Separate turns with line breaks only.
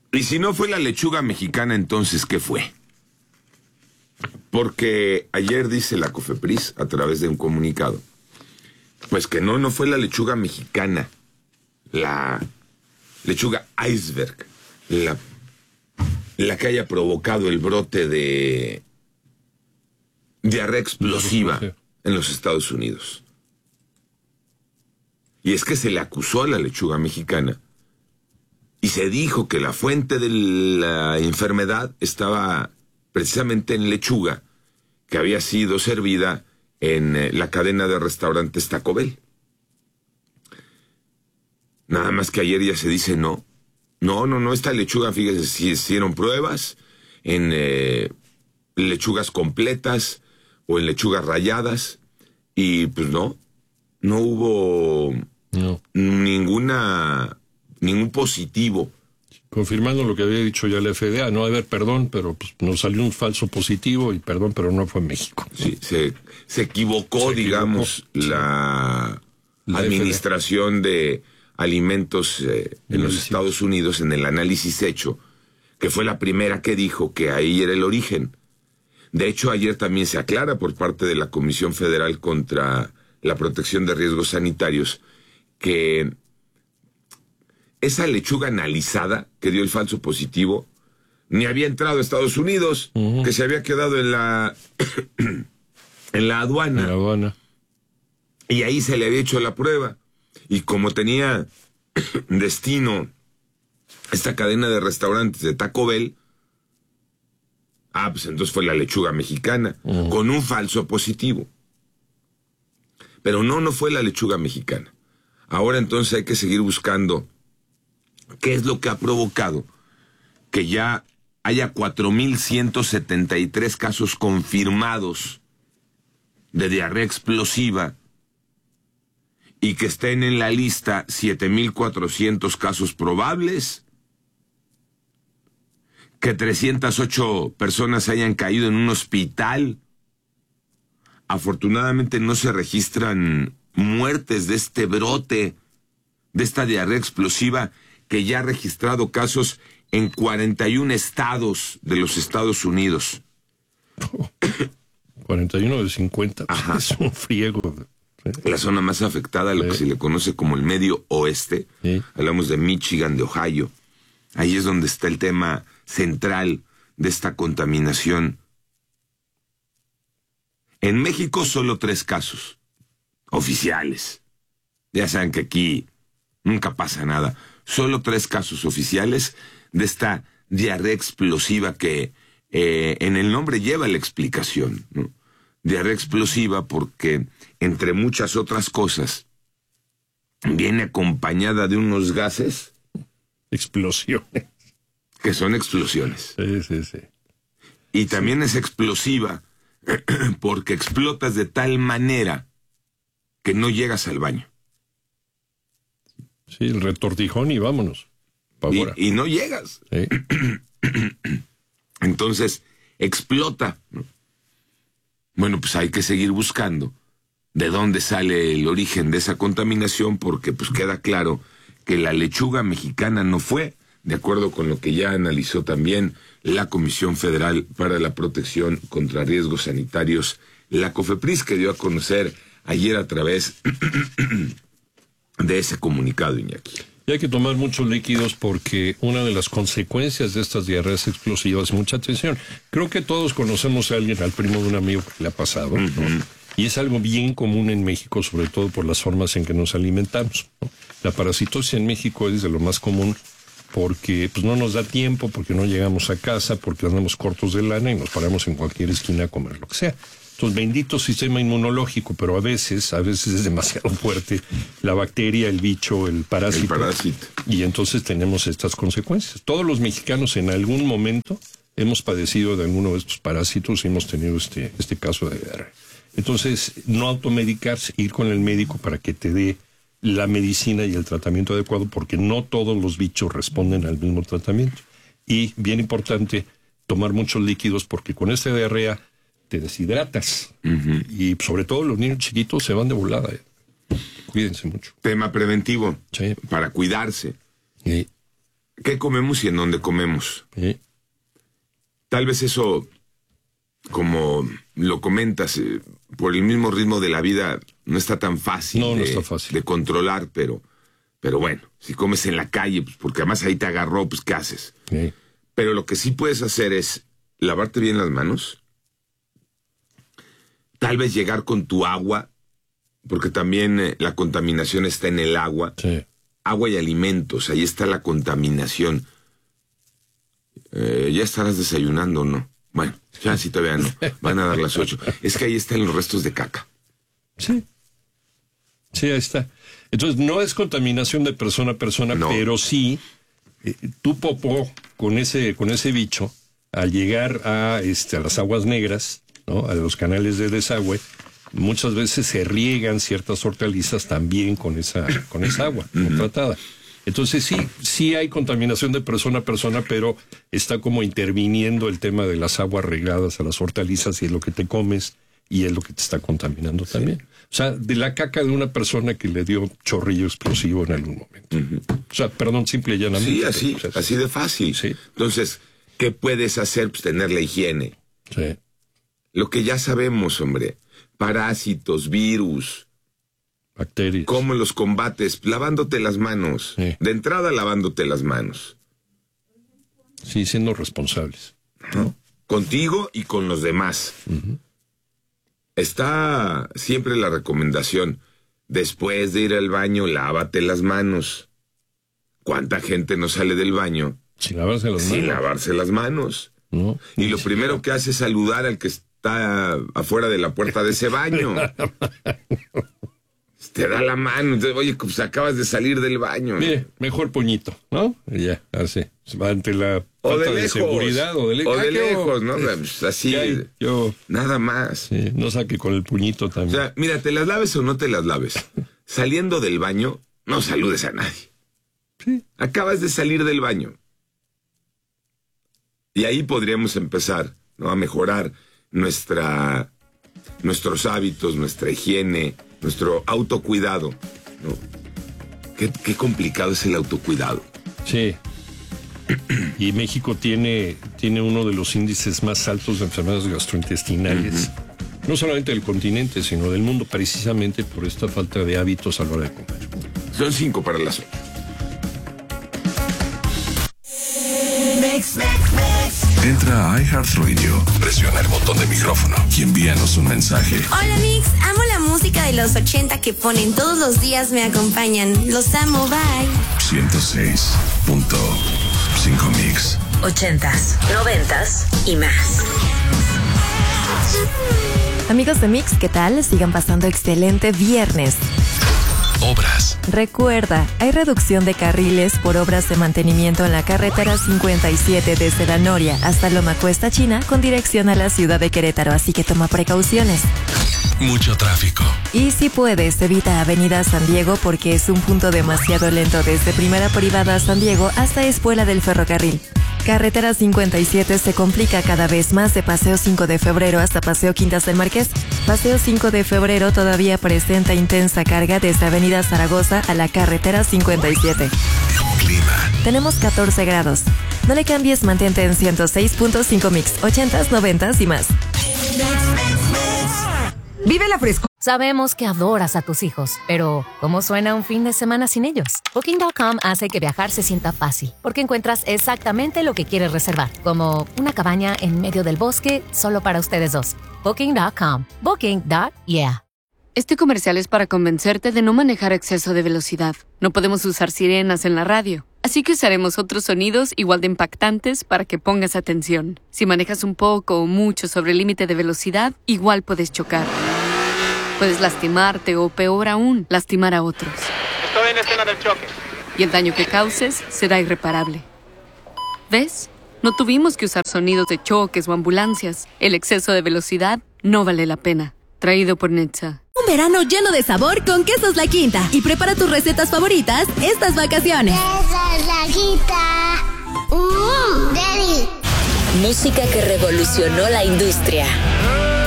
Y si no fue la lechuga mexicana, entonces, ¿qué fue? Porque ayer dice la COFEPRIS, a través de un comunicado, pues que no fue la lechuga mexicana, la lechuga iceberg, la que haya provocado el brote de diarrea explosiva en los Estados Unidos. Y es que se le acusó a la lechuga mexicana y se dijo que la fuente de la enfermedad estaba precisamente en lechuga que había sido servida en la cadena de restaurantes Taco Bell. Nada más que ayer ya se dice no, esta lechuga, fíjese, si hicieron pruebas en lechugas completas o en lechugas rayadas y pues no hubo ningún positivo.
Confirmando lo que había dicho ya la FDA, no, a ver, perdón, pero pues, nos salió un falso positivo y perdón, pero no fue en México.
Sí, se equivocó, digamos, la administración FDA de alimentos en los Estados Unidos en el análisis hecho, que fue la primera que dijo que ahí era el origen. De hecho, ayer también se aclara por parte de la Comisión Federal contra la Protección de Riesgos Sanitarios que esa lechuga analizada que dio el falso positivo ni había entrado a Estados Unidos, que se había quedado en la en la aduana. Y ahí se le había hecho la prueba. Y como tenía destino esta cadena de restaurantes de Taco Bell, pues entonces fue la lechuga mexicana, con un falso positivo. Pero no fue la lechuga mexicana. Ahora entonces hay que seguir buscando qué es lo que ha provocado que ya haya 4,173 casos confirmados de diarrea explosiva y que estén en la lista 7,400 casos probables, que 308 personas hayan caído en un hospital. Afortunadamente no se registran muertes de este brote, de esta diarrea explosiva, que ya ha registrado casos en 41 estados de los Estados Unidos.
41 de 50, pues es un friego.
La zona más afectada, lo que se le conoce como el Medio Oeste, hablamos de Michigan, de Ohio. Ahí es donde está el tema central de esta contaminación. En México solo 3 casos oficiales. Ya saben que aquí nunca pasa nada. Solo 3 casos oficiales de esta diarrea explosiva que en el nombre lleva la explicación, ¿no? Diarrea explosiva porque, entre muchas otras cosas, viene acompañada de unos gases.
Explosiones.
Que son explosiones.
Sí.
Y también es explosiva porque explotas de tal manera que no llegas al baño.
Sí, el retortijón y vámonos.
Y no llegas.
Sí.
Entonces, explota, ¿no? Bueno, pues hay que seguir buscando de dónde sale el origen de esa contaminación, porque pues queda claro que la lechuga mexicana no fue, de acuerdo con lo que ya analizó también la Comisión Federal para la Protección contra Riesgos Sanitarios, la COFEPRIS, que dio a conocer ayer a través de ese comunicado, Iñaki.
Y hay que tomar muchos líquidos porque una de las consecuencias de estas diarreas explosivas, mucha atención, creo que todos conocemos a alguien, al primo de un amigo que le ha pasado, ¿no? Y es algo bien común en México, sobre todo por las formas en que nos alimentamos, ¿no? La parasitosis en México es de lo más común porque pues no nos da tiempo, porque no llegamos a casa, porque andamos cortos de lana y nos paramos en cualquier esquina a comer lo que sea. Entonces, bendito sistema inmunológico, pero a veces es demasiado fuerte la bacteria, el bicho, el parásito. Y entonces tenemos estas consecuencias. Todos los mexicanos en algún momento hemos padecido de alguno de estos parásitos y hemos tenido este caso de diarrea. Entonces, no automedicarse, ir con el médico para que te dé la medicina y el tratamiento adecuado, porque no todos los bichos responden al mismo tratamiento. Y, bien importante, tomar muchos líquidos, porque con esta diarrea te deshidratas. Y sobre todo los niños chiquitos se van de volada. Cuídense mucho.
Tema preventivo.
Sí.
Para cuidarse.
Sí.
qué comemos y en dónde comemos.
Sí.
Tal vez eso, como lo comentas, por el mismo ritmo de la vida, no está tan fácil,
no está fácil
de controlar, pero bueno, si comes en la calle, pues porque además ahí te agarró, pues ¿qué haces?
Sí.
Pero lo que sí puedes hacer es lavarte bien las manos, tal vez llegar con tu agua, porque también la contaminación está en el agua.
Sí.
Agua y alimentos, ahí está la contaminación. ¿Ya estarás desayunando o no? Bueno, ya sí todavía no. Van a dar las 8. Es que ahí están los restos de caca.
Sí. Sí, ahí está. Entonces, no es contaminación de persona a persona, no. Pero sí, tu popó con ese bicho, al llegar a las aguas negras, ¿no? A los canales de desagüe, muchas veces se riegan ciertas hortalizas también con esa agua no tratada. Entonces sí hay contaminación de persona a persona, pero está como interviniendo el tema de las aguas regadas a las hortalizas y es lo que te comes y es lo que te está contaminando también. O sea, de la caca de una persona que le dio chorrillo explosivo en algún momento. O sea, perdón, simple y llanamente.
Sí, así de fácil.
Sí.
Entonces, ¿qué puedes hacer? Pues tener la higiene.
Sí.
Lo que ya sabemos, hombre. Parásitos, virus,
bacterias.
¿Cómo los combates? Lavándote las manos.
Sí.
De entrada, lavándote las manos.
Sí, siendo responsables, ¿no?
Contigo y con los demás. Está siempre la recomendación. Después de ir al baño, lávate las manos. ¿Cuánta gente no sale del baño
sin lavarse las manos?
Sin lavarse las manos.
No.
Y lo primero que hace es saludar al que está afuera de la puerta de ese baño. Te da la mano. Entonces, oye, pues acabas de salir del baño.
Mire, mejor puñito, ¿no? Y ya, así. Ante la falta de seguridad o de
lejos, ¿no? Pues así. Nada más.
Sí, no saque con el puñito también.
O sea, mira, te las laves o no te las laves. Saliendo del baño, no saludes a nadie.
Sí.
Acabas de salir del baño. Y ahí podríamos empezar, ¿no? A mejorar nuestros hábitos, nuestra higiene, nuestro autocuidado, ¿no? Qué complicado es el autocuidado.
Sí. Y México tiene uno de los índices más altos de enfermedades gastrointestinales, no solamente del continente, sino del mundo, precisamente por esta falta de hábitos a la hora de comer.
Son 5 para las 8.
Entra a iHeartRadio, presiona el botón de micrófono y envíanos un mensaje.
Hola Mix, amo la música de los 80 que ponen todos los días, me acompañan. Los amo, bye.
106.5 Mix.
80s, 90s y más.
Amigos de Mix, ¿qué tal? Sigan pasando excelente viernes.
Obras.
Recuerda, hay reducción de carriles por obras de mantenimiento en la carretera 57 desde La Noria hasta Loma Cuesta China con dirección a la ciudad de Querétaro, así que toma precauciones.
Mucho tráfico.
Y si puedes, evita Avenida San Diego porque es un punto demasiado lento desde Primera Privada San Diego hasta Espuela del Ferrocarril. Carretera 57 se complica cada vez más de Paseo 5 de Febrero hasta Paseo Quintas del Marqués. Paseo 5 de Febrero todavía presenta intensa carga desde Avenida Zaragoza a la carretera 57.
Clima.
Tenemos 14 grados. No le cambies, mantente en 106.5 Mix, 80s, 90s y más.
Vive la frescura.
Sabemos que adoras a tus hijos, pero ¿cómo suena un fin de semana sin ellos? Booking.com hace que viajar se sienta fácil, porque encuentras exactamente lo que quieres reservar, como una cabaña en medio del bosque solo para ustedes dos. Booking.com. Booking.yeah.
Este comercial es para convencerte de no manejar a exceso de velocidad. No podemos usar sirenas en la radio, así que usaremos otros sonidos igual de impactantes para que pongas atención. Si manejas un poco o mucho sobre el límite de velocidad, igual puedes chocar. Puedes lastimarte o, peor aún, lastimar a otros.
Estoy en la escena del choque.
Y el daño que causes será irreparable. ¿Ves? No tuvimos que usar sonidos de choques o ambulancias. El exceso de velocidad no vale la pena. Traído por Netza.
Un verano lleno de sabor con Quesos La Quinta. Y prepara tus recetas favoritas estas vacaciones.
Quesos La Quinta. Daddy.
Música que revolucionó la industria.